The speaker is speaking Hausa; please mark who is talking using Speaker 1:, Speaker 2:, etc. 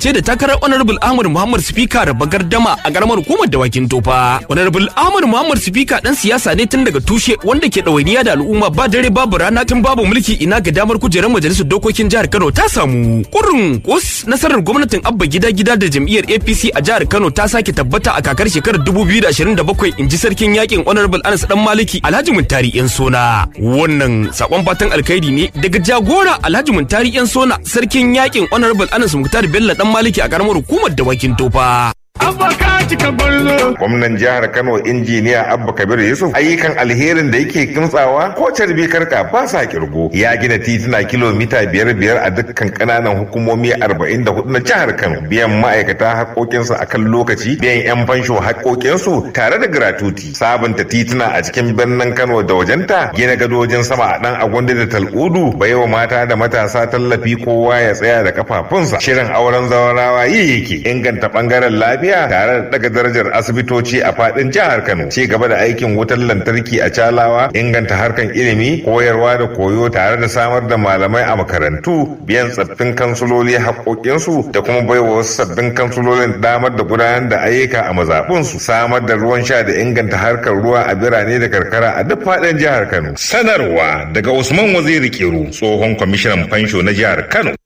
Speaker 1: amince da takarar Honorable Ahmad Muhammad Sifika da bagardama a karamar hukumar Dawakin Tofa. Honorable Ahmad Muhammad Sifika dan siyasa ne tun daga tushe wanda ke ɗawainiya da al'umma ba dare babu rana tun babu mulki ina ga damar kujerar majalisar dokokin jihar Kano ta samu. Kurun kus nasarar gwamnatin Abba gida da jam'iyyar APC a jihar Kano ta sake tabbata a kakar shekarar 2027 inji sarkin yakin Honorable Anas Dan Maliki Alhaji Muntari Yan Sona. Wannan sakon fatan alkhairi ne daga jagora Alhaji Muntari Yan Sona sarkin yakin Honorable Anas Muktar Bello Dan Maliki a karamar hukumar Dawakin Tofa.
Speaker 2: Gwamnan jihar Kano injiniya Abba Kabir Yusuf ayyukan alherin da yake kimtsawa ko carbi karka ba sa kirgo. Ya gina tituna kilomita 5 a dukkan kananan hukumomi 44 na jihar Kano. Biyan ma'aikata haƙoƙinsu a kan lokaci, biyan 'yan fansho haƙoƙinsu tare da gratuti. Sabunta tituna a cikin birnin Kano da wajenta, gina gadojin sama a ɗan Agwandi da Tal'udu, baiwa mata da matasa tallafi kowa ya tsaya da kafafunsa. Shirin auren zawarawa yi yake inganta ɓangaren lafiya tare da daga darajar asibitoci a fadin jihar Kano, ci gaba da aikin wutar lantarki a Calawa, inganta harkan ilimi, koyarwa da koyo tare da samar da malamai a makarantu, biyan tsaffin kansuloli haƙoƙinsu da kuma baiwa wasu sabbin kansulolin damar da gudanar da ayyuka a mazaɓunsu, samar da ruwan sha da inganta harkar ruwa a birane da karkara a duk fadin jihar Kano. Sanarwa daga Usman Waziri Kiru, tsohon kwamishinan fansho na jihar Kano.